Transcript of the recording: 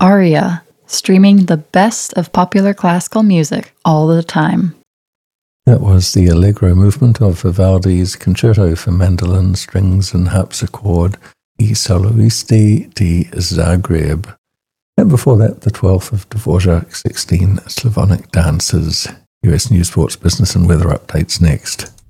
Aria, streaming the best of popular classical music all the time. That was the Allegro movement of Vivaldi's Concerto for Mandolin, Strings and Harpsichord, I Soloisti di Zagreb. And before that, the 12th of Dvorak's 16 Slavonic Dances. US News, Sports, Business and Weather updates next.